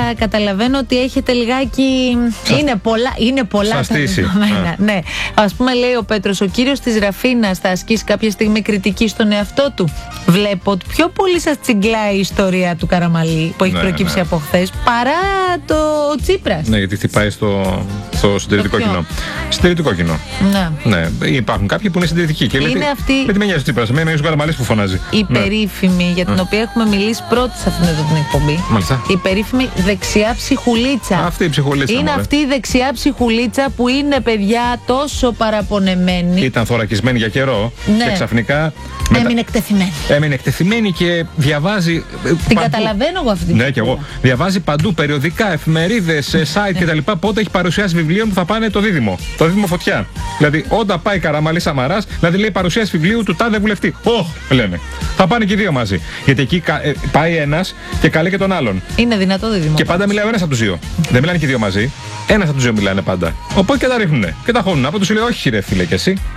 καταλαβαίνω ότι έχετε λιγάκι. Είναι πολλά τα δεδομένα. Ναι. Ας πούμε, λέει ο Πέτρος, ο κύριος της Ραφίνας θα ασκήσει κάποια στιγμή κριτική στον εαυτό του. Βλέπω ότι πιο πολύ σας τσιγκλάει η ιστορία του Καραμαλή που έχει προκύψει από χθες παρά το Τσίπρας. Ναι, γιατί χτυπάει στο συντηρητικό κοινό. Συντηρητικό κοινό. Ναι. Υπάρχουν κάποιοι που είναι συντηρητικοί. Και είναι αυτή. Με τι με νοιάζει ο Τσίπρας, με νοιάζει ο Καραμαλής που φωνάζει. Η περίφημη, για την οποία έχουμε μιλήσει πρώτη σε αυτήν εδώ την εκπομπή. Μάλιστα. Η περίφημη δεξιά ψυχουλίτσα. Αυτή η ψυχουλίτσα. Είναι αυτή η δεξιά ψυχουλίτσα που είναι, παιδιά, τόσο παραπονεμένη. Ήταν θωρακισμένη για καιρό. Ναι. Και ξαφνικά. Έμεινε εκτεθειμένη και διαβάζει. Την καταλαβαίνω εγώ αυτή. Ναι, και εγώ. Διαβάζει παντού περιοδικά, εφημερίδες, site κτλ. Πότε έχει παρουσιάσει βιβλίων που θα πάνε το δίδυμο. Το δίδυμο φωτιά. Δηλαδή, όταν πάει Καραμαλής Σαμαράς, δηλαδή λέει παρουσίαση βιβλίου του τάδε βουλευτή. Λένε. Θα πάνε και οι δύο μαζί. Γιατί εκεί πάει ένας και καλεί και τον άλλον. Είναι δυνατό δίδυμο. Και πάντα μιλάει ο ένας από τους δύο. Δεν μιλάνε και οι δύο μαζί. Ένας από τους δύο μιλάνε πάντα. Οπότε και τα ρίχνουνε. Και τα χώνουνε. Από τους λέει, όχι, ρε φίλε, και εσύ.